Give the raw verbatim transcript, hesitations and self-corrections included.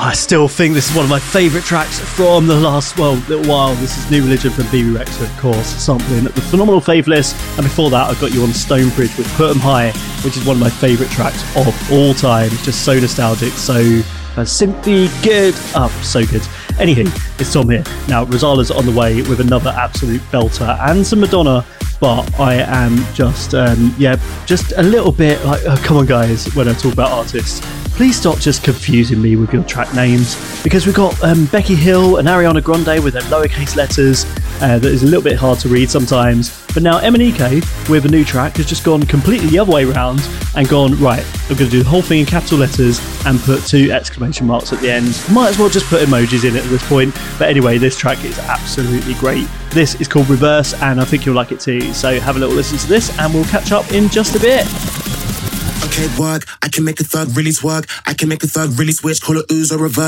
I still think this is one of my favourite tracks from the last, well, little while. This is New Religion from B B Rexa, of course, sampling the Phenomenal Faithless. And before that, I've got you on Stonebridge with Put 'Em High, which is one of my favourite tracks of all time. It's just so nostalgic, so uh, simply good. Up, oh, so good. Anywho, it's Tom here. Now, Rosala's on the way with another absolute belter and some Madonna. But I am just, um, yeah, just a little bit like, oh, come on guys, when I talk about artists, please stop just confusing me with your track names, because we've got um, Becky Hill and Ariana Grande with their lowercase letters uh, that is a little bit hard to read sometimes. But now Emanike with a new track has just gone completely the other way around and gone, right, I'm going to do the whole thing in capital letters and put two exclamation marks at the end. Might as well just put emojis in it at this point. But anyway, this track is absolutely great. This is called Reverse, and I think you'll like it too. So have a little listen to this and we'll catch up in just a bit. Okay, work. I can make a thug really twerk. I can make a thug really switch. Call it ooze or reverse.